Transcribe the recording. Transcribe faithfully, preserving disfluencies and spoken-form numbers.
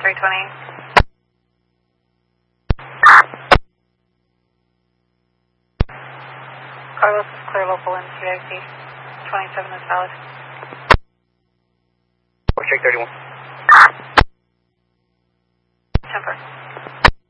three twenty. Carlos is clear local in Q I C. twenty-seven is valid. Check thirty-one.